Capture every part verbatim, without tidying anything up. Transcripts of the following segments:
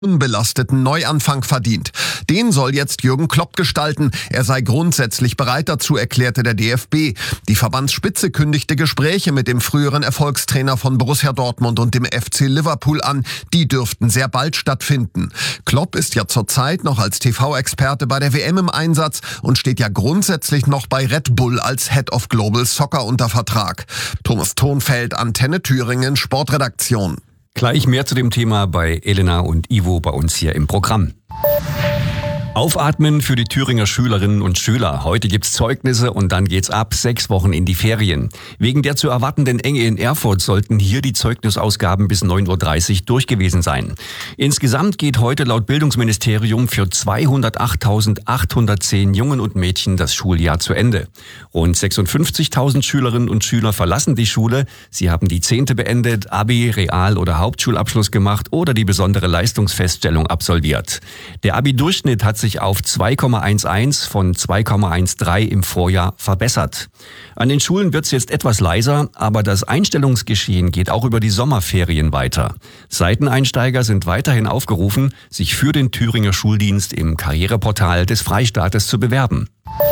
unbelasteten Neuanfang verdient. Den soll jetzt Jürgen Klopp gestalten. Er sei grundsätzlich bereit dazu, erklärte der D F B. Die Verbandsspitze kündigte Gespräche mit dem früheren Erfolgstrainer von Borussia Dortmund und dem F C Liverpool an. Die dürften sehr bald stattfinden. Klopp ist ja zurzeit noch als T V-Experte bei der W M im Einsatz und steht ja grundsätzlich noch bei Red Bull als Head of Global Soccer unter Vertrag. Thomas Thonfeld, Antenne Thüringen, Sportredaktion. Gleich mehr zu dem Thema bei Elena und Ivo bei uns hier im Programm. Aufatmen für die Thüringer Schülerinnen und Schüler. Heute gibt's Zeugnisse und dann geht's ab sechs Wochen in die Ferien. Wegen der zu erwartenden Enge in Erfurt sollten hier die Zeugnisausgaben bis neun Uhr dreißig durch gewesen sein. Insgesamt geht heute laut Bildungsministerium für zweihundertachttausendachthundertzehn Jungen und Mädchen das Schuljahr zu Ende. Rund sechsundfünfzigtausend Schülerinnen und Schüler verlassen die Schule. Sie haben die Zehnte beendet, Abi, Real- oder Hauptschulabschluss gemacht oder die besondere Leistungsfeststellung absolviert. Der Abi-Durchschnitt hat sich auf zwei Komma elf von zwei Komma dreizehn im Vorjahr verbessert. An den Schulen wird's jetzt etwas leiser, aber das Einstellungsgeschehen geht auch über die Sommerferien weiter. Seiteneinsteiger sind weiterhin aufgerufen, sich für den Thüringer Schuldienst im Karriereportal des Freistaates zu bewerben.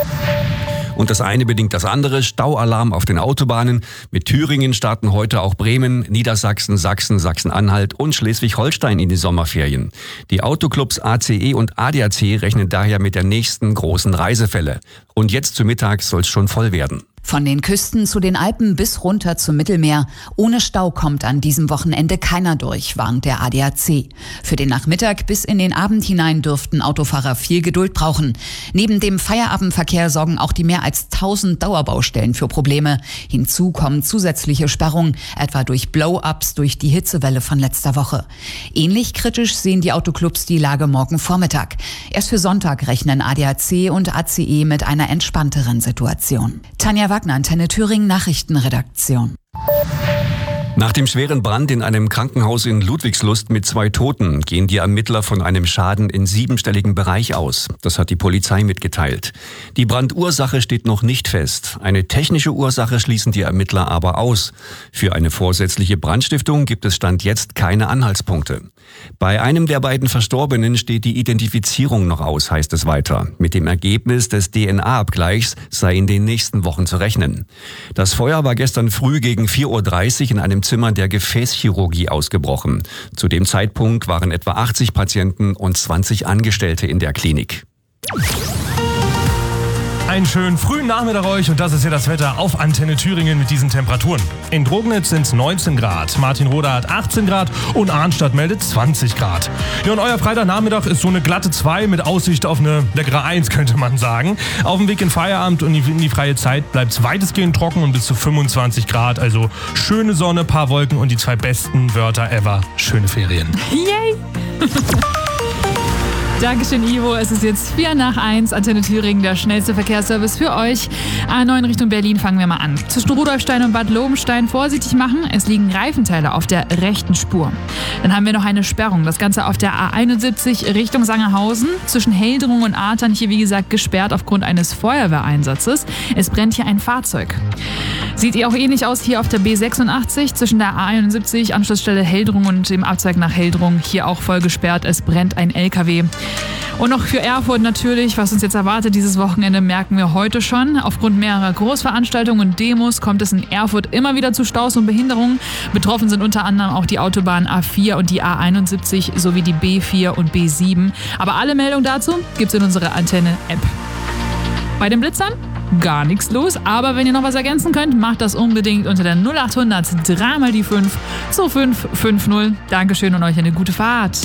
Und das eine bedingt das andere. Staualarm auf den Autobahnen. Mit Thüringen starten heute auch Bremen, Niedersachsen, Sachsen, Sachsen-Anhalt und Schleswig-Holstein in die Sommerferien. Die Autoclubs A C E und A D A C rechnen daher mit der nächsten großen Reisewelle. Und jetzt zu Mittag soll es schon voll werden. Von den Küsten zu den Alpen bis runter zum Mittelmeer. Ohne Stau kommt an diesem Wochenende keiner durch, warnt der A D A C. Für den Nachmittag bis in den Abend hinein dürften Autofahrer viel Geduld brauchen. Neben dem Feierabendverkehr sorgen auch die mehr als tausend Dauerbaustellen für Probleme. Hinzu kommen zusätzliche Sperrungen, etwa durch Blow-ups durch die Hitzewelle von letzter Woche. Ähnlich kritisch sehen die Autoclubs die Lage morgen Vormittag. Erst für Sonntag rechnen A D A C und A C E mit einer entspannteren Situation. Tanja Wagner, Antenne Thüringen, Nachrichtenredaktion. Nach dem schweren Brand in einem Krankenhaus in Ludwigslust mit zwei Toten gehen die Ermittler von einem Schaden in siebenstelligen Bereich aus. Das hat die Polizei mitgeteilt. Die Brandursache steht noch nicht fest. Eine technische Ursache schließen die Ermittler aber aus. Für eine vorsätzliche Brandstiftung gibt es Stand jetzt keine Anhaltspunkte. Bei einem der beiden Verstorbenen steht die Identifizierung noch aus, heißt es weiter. Mit dem Ergebnis des D N A-Abgleichs sei in den nächsten Wochen zu rechnen. Das Feuer war gestern früh gegen vier Uhr dreißig in einem Zimmer der Gefäßchirurgie ausgebrochen. Zu dem Zeitpunkt waren etwa achtzig Patienten und zwanzig Angestellte in der Klinik. Einen schönen frühen Nachmittag euch und das ist hier das Wetter auf Antenne Thüringen mit diesen Temperaturen. In Drognitz sind es neunzehn Grad, Martinroda hat achtzehn Grad und Arnstadt meldet zwanzig Grad. Ja, und euer Freitagnachmittag ist so eine glatte zwei mit Aussicht auf eine leckere eins, könnte man sagen. Auf dem Weg in Feierabend und in die freie Zeit bleibt es weitestgehend trocken und bis zu fünfundzwanzig Grad. Also schöne Sonne, paar Wolken und die zwei besten Wörter ever. Schöne Ferien. Yay! Dankeschön, Ivo. Es ist jetzt vier nach eins. Antenne Thüringen, der schnellste Verkehrsservice für euch. A neun Richtung Berlin, fangen wir mal an. Zwischen Rudolfstein und Bad Lobenstein vorsichtig machen. Es liegen Reifenteile auf der rechten Spur. Dann haben wir noch eine Sperrung. Das Ganze auf der A einundsiebzig Richtung Sangerhausen. Zwischen Heldrung und Artern hier, wie gesagt, gesperrt aufgrund eines Feuerwehreinsatzes. Es brennt hier ein Fahrzeug. Sieht ihr auch ähnlich aus hier auf der B sechsundachtzig zwischen der A einundsiebzig, Anschlussstelle Heldrung und dem Abzweig nach Heldrung. Hier auch voll gesperrt. Es brennt ein L K W. Und noch für Erfurt natürlich, was uns jetzt erwartet dieses Wochenende, merken wir heute schon. Aufgrund mehrerer Großveranstaltungen und Demos kommt es in Erfurt immer wieder zu Staus und Behinderungen. Betroffen sind unter anderem auch die Autobahn A vier und die A einundsiebzig sowie die B vier und B sieben. Aber alle Meldungen dazu gibt's in unserer Antenne-App. Bei den Blitzern gar nichts los, aber wenn ihr noch was ergänzen könnt, macht das unbedingt unter der null achthundert drei mal die fünf zu fünf fünf null. Dankeschön und euch eine gute Fahrt.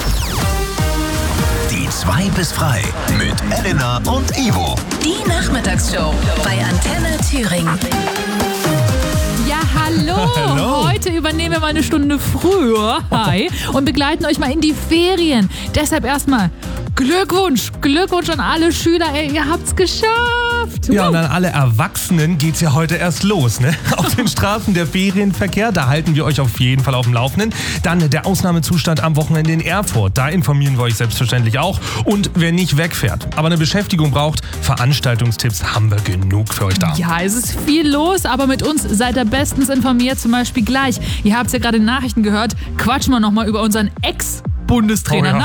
Die zwei bis frei mit Elena und Ivo. Die Nachmittagsshow bei Antenne Thüringen. Ja, hallo. Hallo. Heute übernehmen wir mal eine Stunde früher. Hi. Und begleiten euch mal in die Ferien. Deshalb erstmal Glückwunsch. Glückwunsch an alle Schüler. Ey, ihr habt's geschafft. Ja, und an alle Erwachsenen geht's ja heute erst los, ne? Auf den Straßen der Ferienverkehr, da halten wir euch auf jeden Fall auf dem Laufenden. Dann der Ausnahmezustand am Wochenende in Erfurt, da informieren wir euch selbstverständlich auch. Und wer nicht wegfährt, aber eine Beschäftigung braucht, Veranstaltungstipps haben wir genug für euch da. Ja, es ist viel los, aber mit uns seid ihr bestens informiert, zum Beispiel gleich. Ihr habt es ja gerade in den Nachrichten gehört, quatschen wir nochmal über unseren Ex- Bundestrainer. Oh ja.